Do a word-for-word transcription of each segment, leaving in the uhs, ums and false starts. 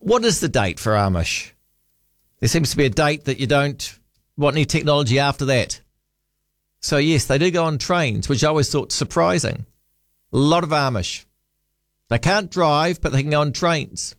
What is the date for Amish? There seems to be a date that you don't want any technology after that. So, yes, they do go on trains, which I always thought surprising. A lot of Amish. They can't drive, but they can go on trains.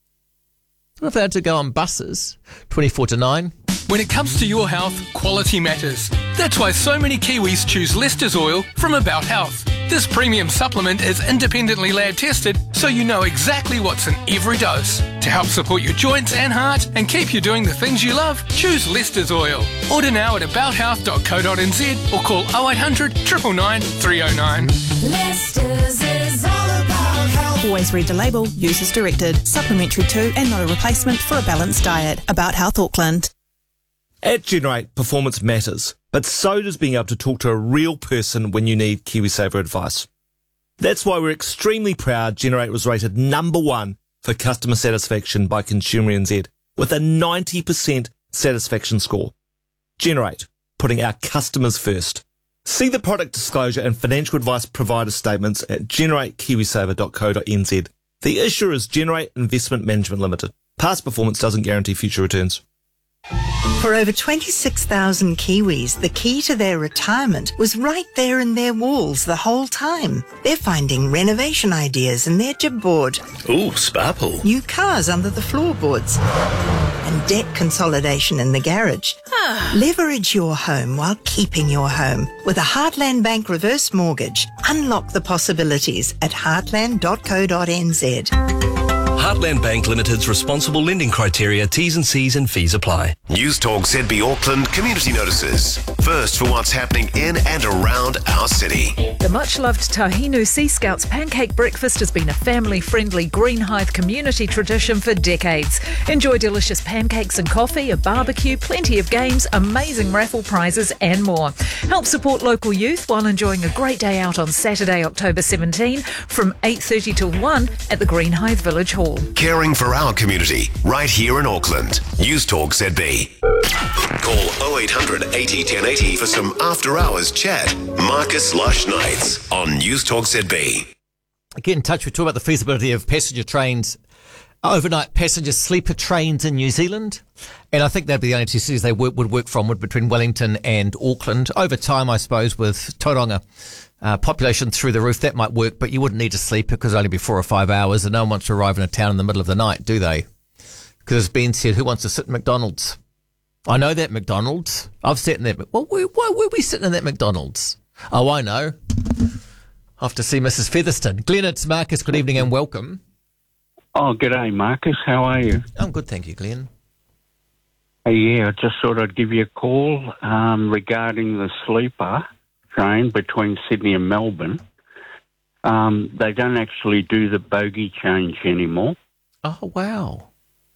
What if they had to go on buses? twenty-four to nine. When it comes to your health, quality matters. That's why so many Kiwis choose Leicester's Oil from About Health. This premium supplement is independently lab tested, so you know exactly what's in every dose. To help support your joints and heart and keep you doing the things you love, choose Leicester's Oil. Order now at about health dot co dot n z or call oh eight hundred, nine nine nine, three oh nine. Leicester's is all about health. Always read the label, use as directed. Supplementary to and not a replacement for a balanced diet. About Health Auckland. At Generate, performance matters, but so does being able to talk to a real person when you need KiwiSaver advice. That's why we're extremely proud Generate was rated number one for customer satisfaction by Consumer N Z with a ninety percent satisfaction score. Generate, putting our customers first. See the product disclosure and financial advice provider statements at generate kiwisaver dot co dot n z. The issuer is Generate Investment Management Limited. Past performance doesn't guarantee future returns. For over twenty-six thousand Kiwis, the key to their retirement was right there in their walls the whole time. They're finding renovation ideas in their jib board. Ooh, sparkle. New cars under the floorboards. And debt consolidation in the garage. Leverage your home while keeping your home. With a Heartland Bank reverse mortgage, unlock the possibilities at heartland dot co dot n z. Heartland Bank Limited's responsible lending criteria, T's and C's and fees apply. News Talk Z B Auckland community notices. First for what's happening in and around our city. The much-loved Tahinu Sea Scouts pancake breakfast has been a family-friendly Greenhithe community tradition for decades. Enjoy delicious pancakes and coffee, a barbecue, plenty of games, amazing raffle prizes and more. Help support local youth while enjoying a great day out on Saturday, October seventeenth from eight thirty till one at the Greenhithe Village Hall. Caring for our community right here in Auckland. News Talk Z B. Call oh eight hundred, eighty, ten eighty for some after-hours chat. Marcus Lush Nights on News Talk Z B. Get in touch. We talk about the feasibility of passenger trains, overnight passenger sleeper trains in New Zealand. And I think that'd be the only two cities they work, would work from, would between Wellington and Auckland. Over time, I suppose, with Tauranga uh, population through the roof, that might work, but you wouldn't need a sleeper because it'd only be four or five hours, and no one wants to arrive in a town in the middle of the night, do they? Because as Ben said, who wants to sit in McDonald's? I know that McDonald's. I've sat in that. Well, why were we sitting in that McDonald's? Oh, I know. I have to see Missus Featherston. Glenn, it's Marcus. Good evening and welcome. Oh, g'day, Marcus. How are you? I'm good, thank you, Glenn. Hey, yeah, I just thought I'd give you a call um, regarding the sleeper train between Sydney and Melbourne. Um, they don't actually do the bogie change anymore. Oh, wow.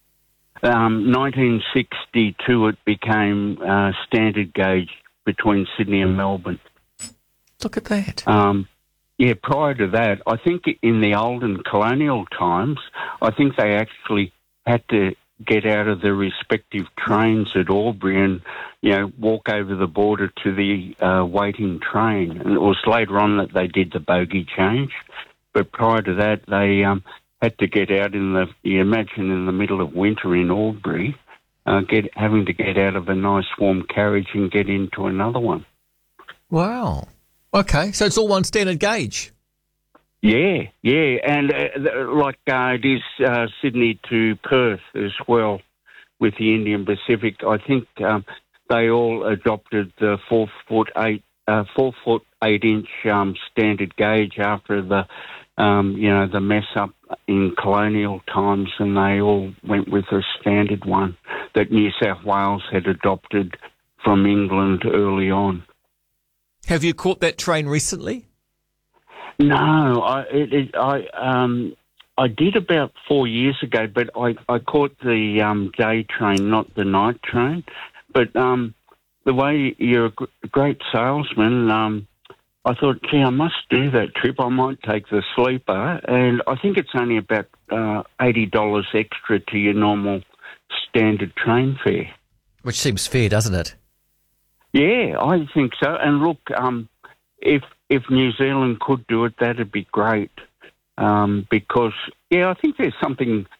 Um, nineteen sixty-two, it became uh, standard gauge between Sydney and Melbourne. Look at that. Um, yeah, prior to that, I think in the olden colonial times, I think they actually had to get out of their respective trains at Albury and, you know, walk over the border to the uh, waiting train. And it was later on that they did the bogie change. But prior to that, they um, had to get out in the, you imagine in the middle of winter in Albury, uh, get having to get out of a nice warm carriage and get into another one. Wow. Okay, so it's all one standard gauge. Yeah, yeah, and uh, like uh, it is uh, Sydney to Perth as well with the Indian Pacific. I think um, they all adopted the four foot eight, uh, four foot eight inch um, standard gauge after the, um, you know, the mess up in colonial times, and they all went with a standard one that New South Wales had adopted from England early on. Have you caught that train recently? No, I it, it, I um I did about four years ago, but I, I caught the um, day train, not the night train. But um, the way you're a gr- great salesman, um, I thought, gee, I must do that trip. I might take the sleeper, and I think it's only about uh, eighty dollars extra to your normal standard train fare. Which seems fair, doesn't it? Yeah, I think so. And look, um, if if New Zealand could do it, that'd be great. Um, because, yeah, I think there's something